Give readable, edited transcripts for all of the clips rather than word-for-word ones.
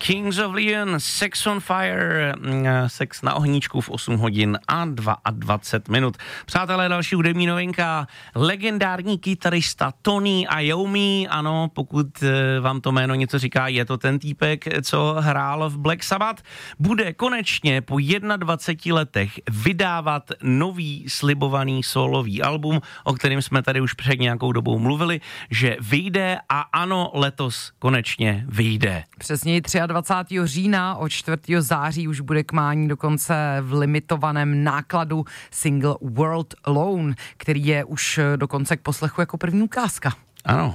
Kings of Leon, Sex on Fire, sex na ohníčku v 8 hodin a 22 minut. Přátelé, další hudební novinka, legendární kytarista Tony Iommi, ano, pokud vám to jméno něco říká, je to ten týpek, co hrál v Black Sabbath, bude konečně po 21 letech vydávat nový slibovaný solový album, o kterém jsme tady už před nějakou dobou mluvili, že vyjde a ano, letos konečně vyjde. Přesněji 23. října, od 4. září už bude k mání dokonce v limitovaném nákladu single World Alone, který je už dokonce k poslechu jako první ukázka. Ano.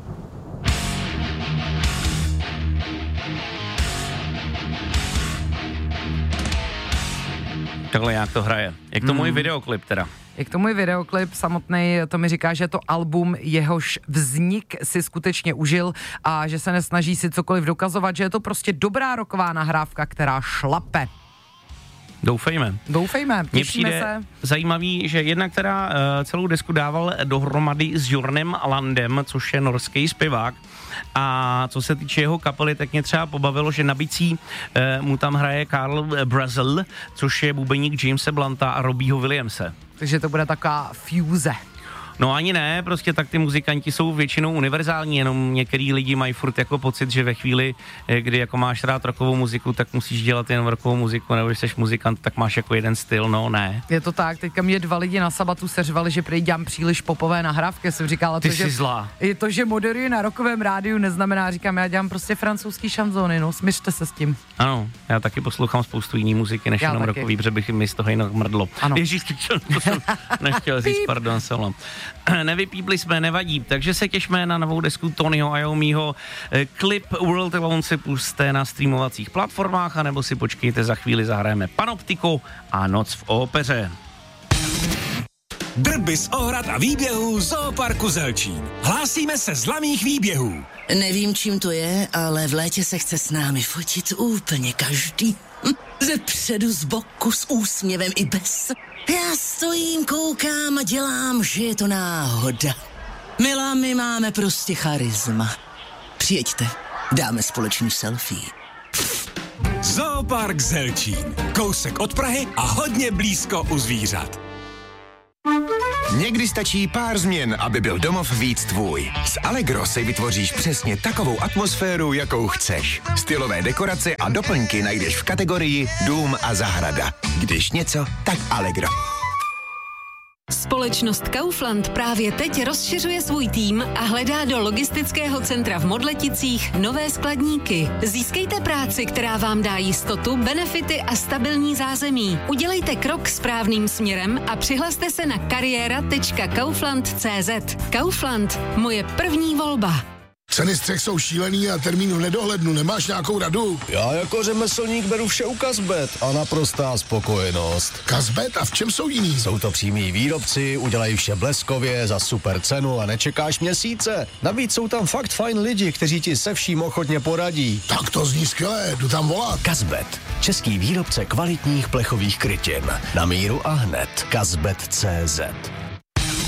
Takhle jak to hraje. Jak to můj videoklip teda? Jak to můj videoklip samotný, to mi říká, že je to album, jehož vznik si skutečně užil a že se nesnaží si cokoliv dokazovat, že je to prostě dobrá rocková nahrávka, která šlape. Doufejme, těšíme se. Zajímavý, že jedna, která celou desku dával dohromady s Jornem Landem, což je norský zpěvák, a co se týče jeho kapely, tak mě třeba pobavilo, že na bicí mu tam hraje Carl Brazil, což je bubeník Jamese Blunta a Robbieho Williamse. Takže to bude taková fuse. No ani ne, prostě tak ty muzikanti jsou většinou univerzální, jenom některý lidi mají furt jako pocit, že ve chvíli, kdy jako máš rád rockovou muziku, tak musíš dělat jen rockovou muziku, nebo když jsi muzikant, tak máš jako jeden styl, no ne. Je to tak, teďka mě 2 lidi na Sabbatu seřvali, že prý dělám příliš popové nahrávky, jsem říkala, ty jsi zlá. Je to, že moderuji na rockovém rádiu, neznamená, říkám, já dělám prostě francouzský šanzony, no, smiřte se s tím. Ano, já taky poslouchám spoustu jiný muziky, než jenom rockový, protože bych mi z toho jinak mrdlo. Ježíš, to jsem nechtěl říct, pardon, solo. Nevypípli jsme, nevadí, takže se těšme na novou desku Tonyho Iommiho. Klip World Alone si puste na streamovacích platformách, anebo si počkejte, za chvíli zahrajeme Panoptiku a Noc v ópeře. Drby z ohrad a výběhů Zooparku Zelčín. Hlásíme se z laných výběhů. Nevím, čím to je, ale v létě se chce s námi fotit úplně každý. Ze předu, z boku, s úsměvem i bez. Já stojím, koukám a dělám, že je to náhoda. Milá, my máme prostě charisma. Přijeďte, dáme společný selfie. Zoopark Zelčín. Kousek od Prahy a hodně blízko u zvířat. Někdy stačí pár změn, aby byl domov víc tvůj. S Allegro si vytvoříš přesně takovou atmosféru, jakou chceš. Stylové dekorace a doplňky najdeš v kategorii Dům a zahrada. Když něco, tak Allegro. Společnost Kaufland právě teď rozšiřuje svůj tým a hledá do logistického centra v Modleticích nové skladníky. Získejte práci, která vám dá jistotu, benefity a stabilní zázemí. Udělejte krok správným směrem a přihlaste se na kariéra.kaufland.cz. Kaufland, moje první volba. Ceny střech jsou šílený a termínu nedohlednu. Nemáš nějakou radu? Já jako řemeslník beru vše u Kazbet a naprostá spokojenost. Kazbet? A v čem jsou jiný? Jsou to přímí výrobci, udělají vše bleskově, za super cenu a nečekáš měsíce. Navíc jsou tam fakt fajn lidi, kteří ti se vším ochotně poradí. Tak to zní skvěle, jdu tam volat. Kazbet, český výrobce kvalitních plechových krytin. Na míru a hned. Kazbet.cz